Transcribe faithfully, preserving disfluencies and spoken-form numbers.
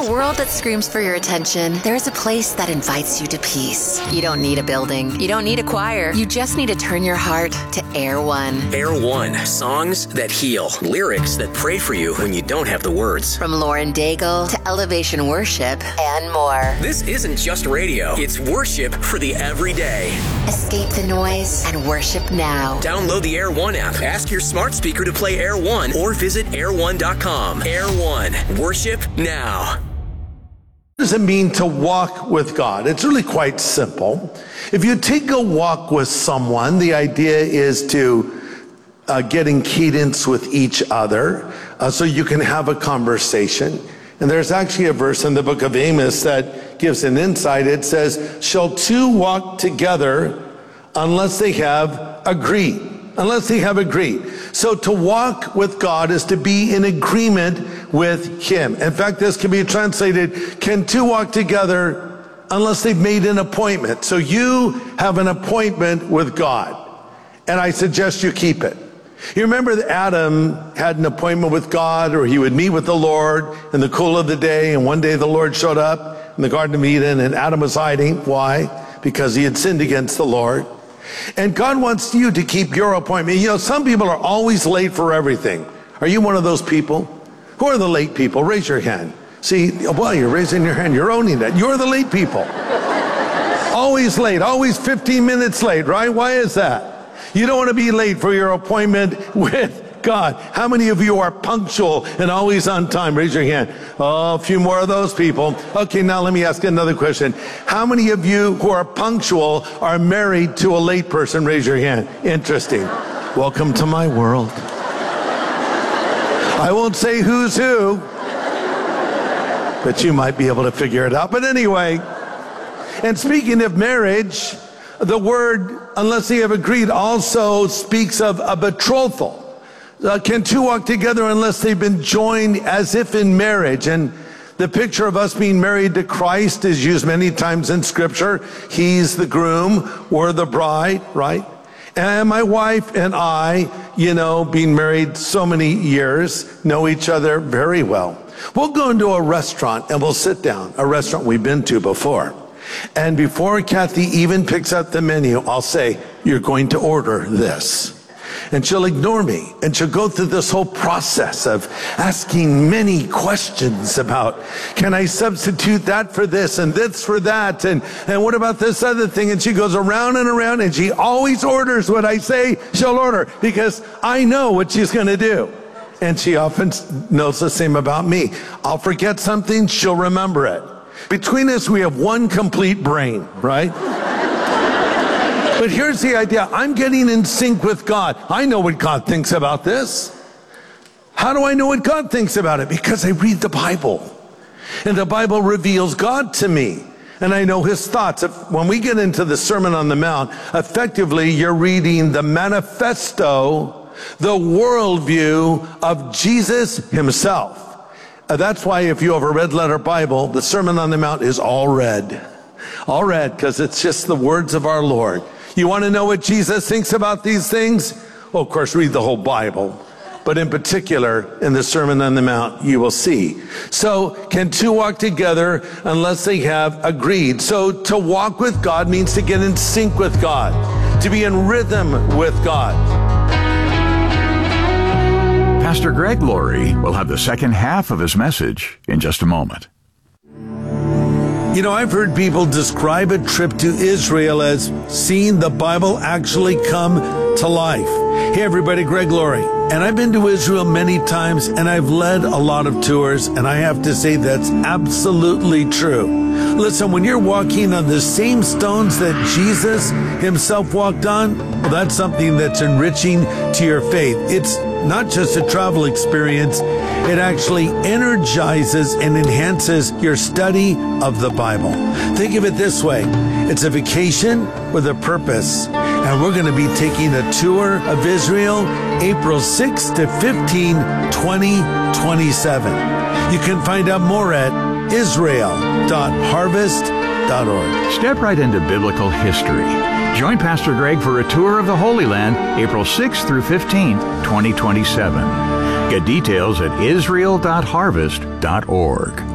a world that screams for your attention, there's a place that invites you to peace. You don't need a building. You don't need a choir. You just need to turn your heart to Air One. Air One. Songs that heal. Lyrics that pray for you when you don't have the words. From Lauren Daigle to Elevation Worship and more. This isn't just radio. It's worship for the everyday. Escape the noise and worship now. Download the Air One app. Ask your smart speaker to play Air One or visit air one dot com. Air One. Worship now. What does it mean to walk with God? It's really quite simple. If you take a walk with someone, the idea is to uh, get in cadence with each other uh, so you can have a conversation. And there's actually a verse in the book of Amos that gives an insight. It says, shall two walk together unless they have agreed? Unless they have agreed. So to walk with God is to be in agreement with Him. In fact, this can be translated, can two walk together unless they've made an appointment? So you have an appointment with God, and I suggest you keep it. You remember that Adam had an appointment with God, or he would meet with the Lord in the cool of the day, and one day the Lord showed up in the Garden of Eden, and Adam was hiding. Why? Because he had sinned against the Lord. And God wants you to keep your appointment. You know, some people are always late for everything. Are you one of those people? Who are the late people? Raise your hand. See, well, you're raising your hand. You're owning that. You're the late people. Always late. Always fifteen minutes late, right? Why is that? You don't want to be late for your appointment with God. How many of you are punctual and always on time? Raise your hand. Oh, a few more of those people. Okay, now let me ask another question. How many of you who are punctual are married to a late person? Raise your hand. Interesting. Welcome to my world. I won't say who's who, but you might be able to figure it out. But anyway, and speaking of marriage, the word, unless they have agreed, also speaks of a betrothal. Uh, can two walk together unless they've been joined as if in marriage? And the picture of us being married to Christ is used many times in Scripture. He's the groom, we're the bride, right? And my wife and I, you know, being married so many years, know each other very well. We'll go into a restaurant and we'll sit down, a restaurant we've been to before. And before Kathy even picks up the menu, I'll say, you're going to order this. And she'll ignore me, and she'll go through this whole process of asking many questions about, can I substitute that for this and this for that, and, and what about this other thing? And she goes around and around, and she always orders what I say she'll order, because I know what she's going to do. And she often knows the same about me. I'll forget something, she'll remember it. Between us, we have one complete brain, right? But here's the idea. I'm getting in sync with God. I know what God thinks about this. How do I know what God thinks about it? Because I read the Bible. And the Bible reveals God to me. And I know His thoughts. If, when we get into the Sermon on the Mount, effectively you're reading the manifesto, the worldview of Jesus Himself. Uh, that's why if you have a red letter Bible, the Sermon on the Mount is all red. All red, because it's just the words of our Lord. You want to know what Jesus thinks about these things? Well, of course, read the whole Bible. But in particular, in the Sermon on the Mount, you will see. So, can two walk together unless they have agreed? So, to walk with God means to get in sync with God, to be in rhythm with God. Pastor Greg Laurie will have the second half of his message in just a moment. You know, I've heard people describe a trip to Israel as seeing the Bible actually come to life. Hey everybody, Greg Laurie. And I've been to Israel many times, and I've led a lot of tours, and I have to say that's absolutely true. Listen, when you're walking on the same stones that Jesus Himself walked on, well, that's something that's enriching to your faith. It's not just a travel experience, it actually energizes and enhances your study of the Bible. Think of it this way. It's a vacation with a purpose. And we're going to be taking a tour of Israel April sixth to fifteenth, twenty twenty-seven. You can find out more at israel dot harvest dot org. Step right into biblical history. Join Pastor Greg for a tour of the Holy Land April sixth through fifteenth, twenty twenty-seven. Get details at israel dot harvest dot org.